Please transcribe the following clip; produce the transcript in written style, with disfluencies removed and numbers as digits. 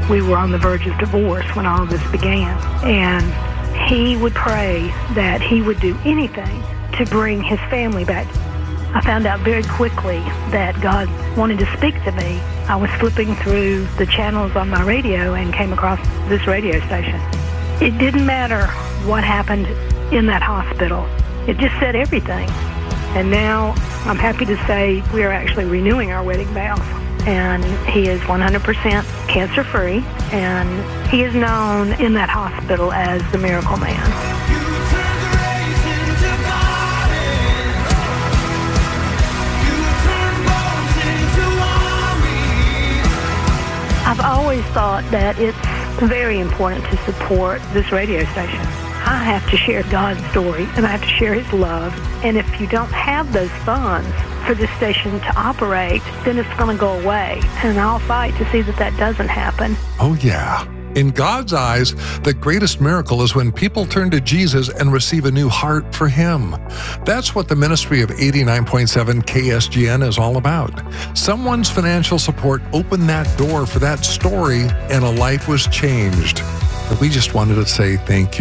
We were on the verge of divorce when all of this began. And he would pray that he would do anything to bring his family back. I found out very quickly that God wanted to speak to me. I was flipping through the channels on my radio and came across this radio station. It didn't matter what happened in that hospital. It just said everything. And now I'm happy to say we are actually renewing our wedding vows. And he is 100% cancer-free, and he is known in that hospital as the Miracle Man. I've always thought that it's very important to support this radio station. I have to share God's story, and I have to share his love. And if you don't have those funds for this station to operate, then it's going to go away. And I'll fight to see that that doesn't happen. Oh, yeah. In God's eyes, the greatest miracle is when people turn to Jesus and receive a new heart for him. That's what the ministry of 89.7 KSGN is all about. Someone's financial support opened that door for that story, and a life was changed. And we just wanted to say thank you.